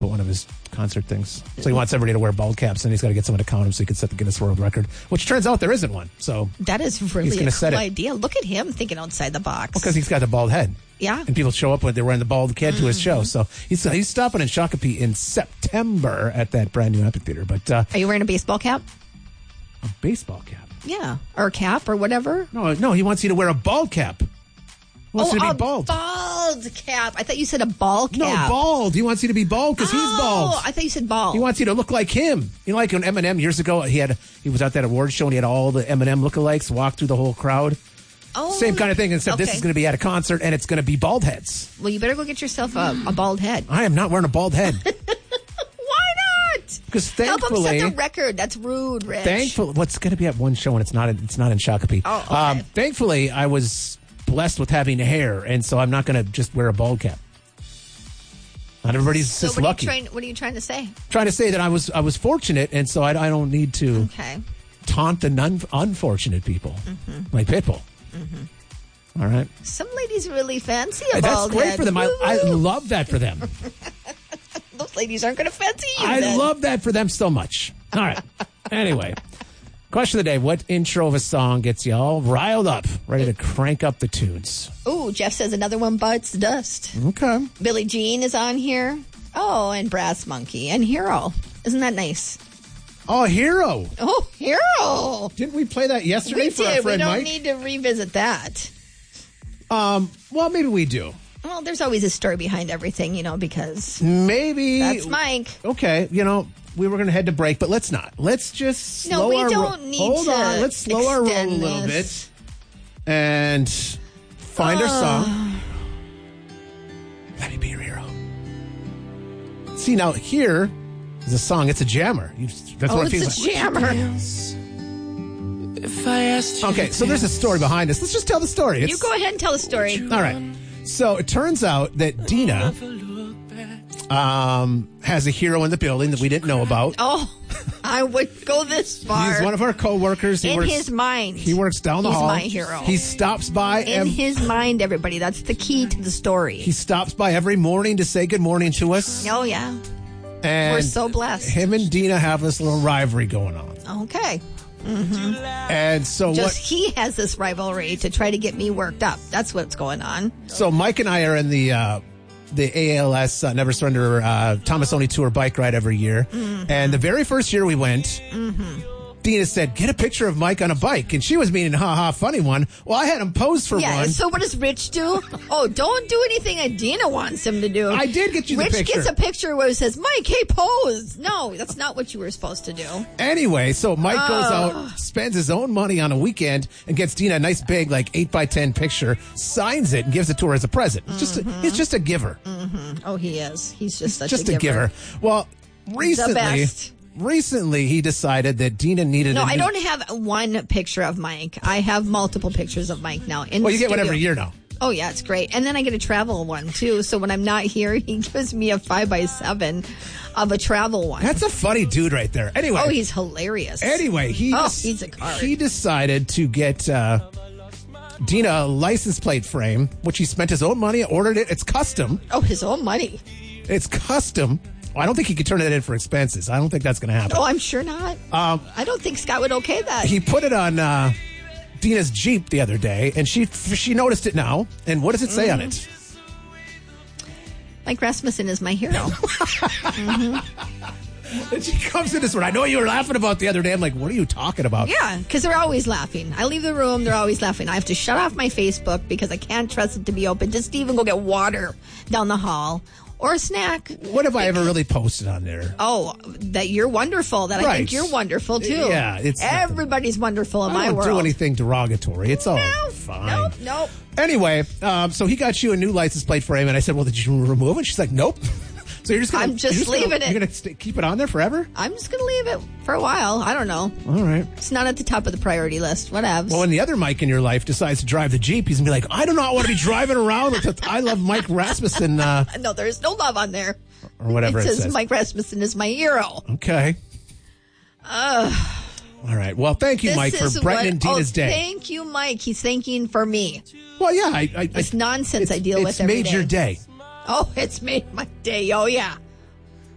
one of his concert things. So he wants everybody to wear bald caps, and he's got to get someone to count him so he can set the Guinness World Record, which turns out there isn't one. So that is really a cool idea. Look at him thinking outside the box. Because he's got the bald head. Yeah. And people show up when they're wearing the bald head to his show. So he's stopping in Shakopee in September at that brand new amphitheater. But are you wearing a baseball cap? A baseball cap? Yeah. Or a cap or whatever? No, he wants you to wear a bald cap. He wants you to be bald. Bald cap. I thought you said a ball cap. No, bald. He wants you to be bald because he's bald. Oh, I thought you said bald. He wants you to look like him. You know, like when Eminem years ago, he was at that award show and he had all the Eminem lookalikes walk through the whole crowd. Oh, same kind of thing, except this is going to be at a concert and it's going to be bald heads. Well, you better go get yourself a bald head. I am not wearing a bald head. Why not? Because thankfully, help him set the record. That's rude, Rich. Thankfully, what's going to be at one show and it's not in Shakopee. Oh, okay. Thankfully, I was blessed with having hair, and so I'm not going to just wear a bald cap. Not everybody's just lucky. What are you trying to say? Trying to say that I was fortunate, and so I don't need to taunt the unfortunate people, like Pitbull. All right. Some ladies really fancy a bald head. That's great head. for them. I love that for them. Those ladies aren't going to fancy you. I love that for them so much. All right. Anyway. Question of the day, what intro of a song gets you all riled up, ready to crank up the tunes? Ooh, Jeff says another one bites dust. Okay. Billie Jean is on here. Oh, and Brass Monkey and Hero. Isn't that nice? Oh, Hero. Oh, Hero. Didn't we play that yesterday for our friend Mike? We don't need to revisit that. Well, maybe we do. Well, there's always a story behind everything, because... Maybe... That's Mike. Okay, we were going to head to break, but let's not. Let's just slow our roll. No, we don't need to. Hold on. Let's slow our roll a little bit and find our song. Let me be your hero. See, now here is a song. It's a jammer. That's what it feels like. It's a jammer. Okay, so there's a story behind this. Let's just tell the story. You go ahead and tell the story. All right. So it turns out that Dina has a hero in the building that we didn't know about. Oh, I would go this far. He's one of our co-workers. His mind. He works down the hall. He's my hero. He stops by. In his mind, everybody. That's the key to the story. He stops by every morning to say good morning to us. Oh, yeah. And we're so blessed. Him and Dina have this little rivalry going on. Okay. Mm-hmm. And so he has this rivalry to try to get me worked up. That's what's going on. So Mike and I are in the ALS Never Surrender Thomasoni Tour bike ride every year. Mm-hmm. And the very first year we went, Dina said, get a picture of Mike on a bike. And she was meaning, funny one. Well, I had him pose for one. Yeah, so what does Rich do? Oh, don't do anything that Dina wants him to do. I did get you the picture. Rich gets a picture where it says, Mike, hey, pose. No, that's not what you were supposed to do. Anyway, so Mike goes out, spends his own money on a weekend, and gets Dina a nice big, 8x10 picture, signs it, and gives it to her as a present. He's just a giver. Mm-hmm. Oh, he is. He's just such a giver. Well, recently, he decided that Dina needed I don't have one picture of Mike. I have multiple pictures of Mike now. You get one every year now. Oh, yeah, it's great. And then I get a travel one, too. So when I'm not here, he gives me a 5x7 of a travel one. That's a funny dude right there. Anyway. Oh, he's hilarious. Anyway, he's a card. He decided to get Dina a license plate frame, which he spent his own money, ordered it. It's custom. Oh, his own money. It's custom. I don't think he could turn it in for expenses. I don't think that's going to happen. Oh, I'm sure not. I don't think Scott would okay that. He put it on Dina's Jeep the other day, and she noticed it now. And what does it say on it? Mike Rasmussen is my hero. And she comes in this one. I know you were laughing about the other day. I'm like, what are you talking about? Yeah, because they're always laughing. I leave the room, they're always laughing. I have to shut off my Facebook because I can't trust it to be open. Just even go get water down the hall. Or a snack. What have I ever really posted on there? Oh, that you're wonderful. That I think you're wonderful, too. Yeah. Everybody's wonderful in my world. I don't do anything derogatory. It's all fine. Nope. Anyway, so he got you a new license plate frame, and I said, well, did you remove it? She's like, nope. So you're just going to... leaving it. You're going to keep it on there forever? I'm just going to leave it for a while. I don't know. All right. It's not at the top of the priority list. Whatevs. Well, when the other Mike in your life decides to drive the Jeep, he's going to be like, I do not want to be driving around with I love Mike Rasmussen. No, there's no love on there. Or whatever it says. Mike Rasmussen is my hero. Okay. All right. Well, thank you, Mike, for brightening Dina's day. Thank you, Mike. He's thanking for me. Well, yeah. It's nonsense I deal with every day. It's made your day. Oh, it's made my day. Oh, yeah.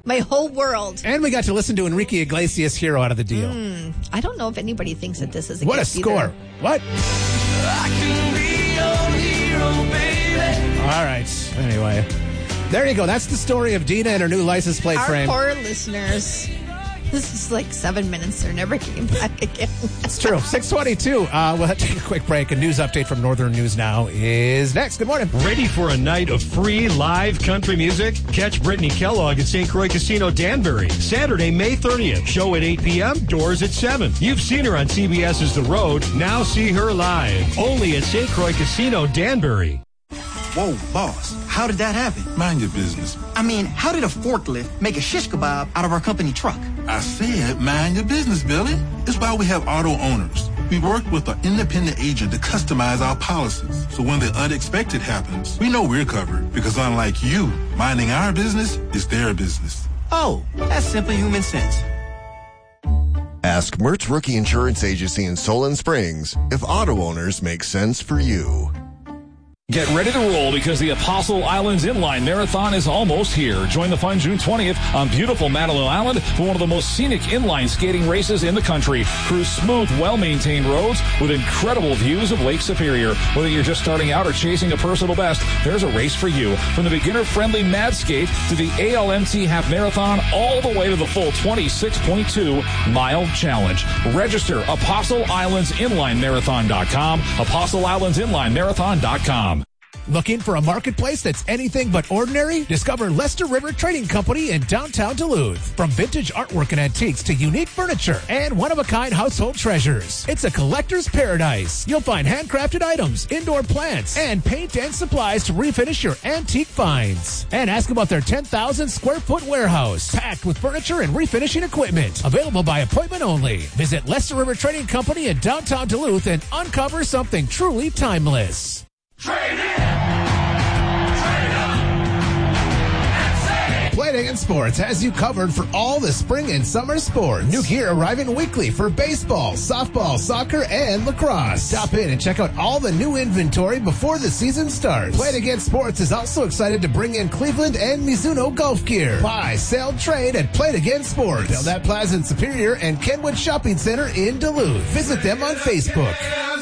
My whole world. And we got to listen to Enrique Iglesias' Hero out of the deal. I don't know if anybody thinks that this is a What a gift score. either. What? I can be your hero, baby. All right. Anyway, there you go. That's the story of Dina and her new license plate Our frame. poor listeners. This is like 7 minutes. They never came back again. It's true. 6:22. We'll have to take a quick break. A news update from Northern News Now is next. Good morning. Ready for a night of free live country music? Catch Brittany Kellogg at St. Croix Casino Danbury, Saturday, May 30th. Show at 8 p.m., doors at 7. You've seen her on CBS's The Road. Now see her live. Only at St. Croix Casino Danbury. Whoa, boss, how did that happen? Mind your business. I mean, how did a forklift make a shish kebab out of our company truck? I said mind your business, Billy. It's why we have auto owners. We worked with an independent agent to customize our policies. So when the unexpected happens, we know we're covered. Because unlike you, minding our business is their business. Oh, that's simply human sense. Ask Mertz Rookie Insurance Agency in Solon Springs if auto owners make sense for you. Get ready to roll because the Apostle Islands Inline Marathon is almost here. Join the fun June 20th on beautiful Manilow Island for one of the most scenic inline skating races in the country. Cruise smooth, well-maintained roads with incredible views of Lake Superior. Whether you're just starting out or chasing a personal best, there's a race for you. From the beginner-friendly Mad Skate to the ALMT Half Marathon, all the way to the full 26.2-mile challenge. Register ApostleIslandsInlineMarathon.com, ApostleIslandsInlineMarathon.com. Looking for a marketplace that's anything but ordinary? Discover Lester River Trading Company in downtown Duluth. From vintage artwork and antiques to unique furniture and one-of-a-kind household treasures, it's a collector's paradise. You'll find handcrafted items, indoor plants, and paint and supplies to refinish your antique finds. And ask about their 10,000 square foot warehouse, packed with furniture and refinishing equipment. Available by appointment only. Visit Lester River Trading Company in downtown Duluth and uncover something truly timeless. Trade in! Trade up! And save! Play It Again Sports has you covered for all the spring and summer sports. New gear arriving weekly for baseball, softball, soccer, and lacrosse. Stop in and check out all the new inventory before the season starts. Play It Again Sports is also excited to bring in Cleveland and Mizuno golf gear. Buy, sell, trade at Play It Again Sports. Beldat Plaza in Superior and Kenwood Shopping Center in Duluth. Visit them on Facebook.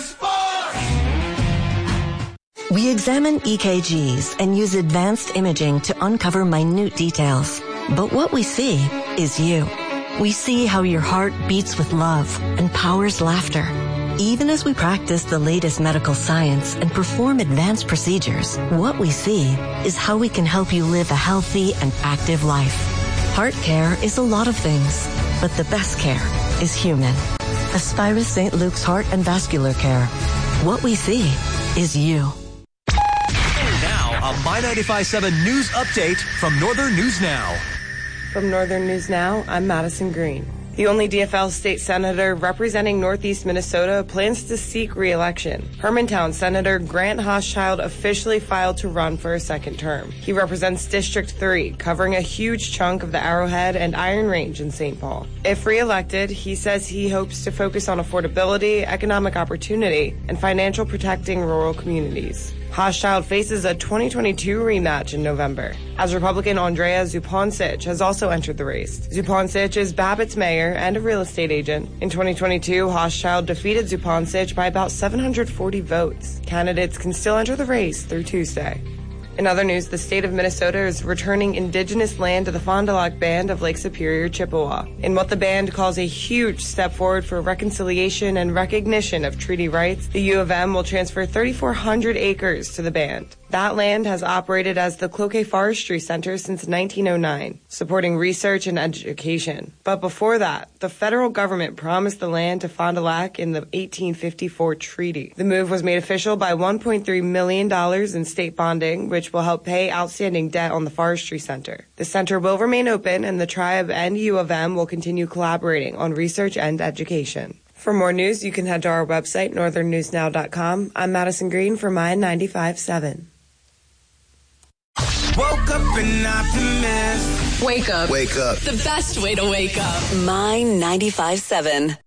We examine EKGs and use advanced imaging to uncover minute details. But what we see is you. We see how your heart beats with love and powers laughter. Even as we practice the latest medical science and perform advanced procedures, what we see is how we can help you live a healthy and active life. Heart care is a lot of things, but the best care is human. Aspirus St. Luke's Heart and Vascular Care. What we see is you. A My 95.7 News Update from Northern News Now. From Northern News Now, I'm Madison Green. The only DFL state senator representing Northeast Minnesota plans to seek re-election. Hermantown Senator Grant Hochschild officially filed to run for a second term. He represents District 3, covering a huge chunk of the Arrowhead and Iron Range in St. Paul. If re-elected, he says he hopes to focus on affordability, economic opportunity, and financial protecting rural communities. Hochschild faces a 2022 rematch in November, as Republican Andrea Zupancic has also entered the race. Zupancic is Babbitt's mayor and a real estate agent. In 2022, Hochschild defeated Zupancic by about 740 votes. Candidates can still enter the race through Tuesday. In other news, the state of Minnesota is returning indigenous land to the Fond du Lac Band of Lake Superior, Chippewa, in what the band calls a huge step forward for reconciliation and recognition of treaty rights. The U of M will transfer 3,400 acres to the band. That land has operated as the Cloquet Forestry Center since 1909, supporting research and education. But before that, the federal government promised the land to Fond du Lac in the 1854 treaty. The move was made official by $1.3 million in state bonding, which will help pay outstanding debt on the Forestry Center. The center will remain open, and the tribe and U of M will continue collaborating on research and education. For more news, you can head to our website, northernnewsnow.com. I'm Madison Green for My 95.7. Woke up an optimist. Wake up. Wake up. The best way to wake up. My 95.7.